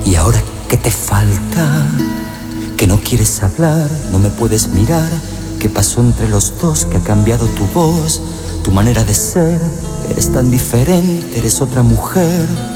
¿Y ahora qué te falta? Que no quieres hablar, no me puedes mirar. ¿Qué pasó entre los dos? Que ha cambiado tu voz, tu manera de ser. Eres tan diferente, eres otra mujer.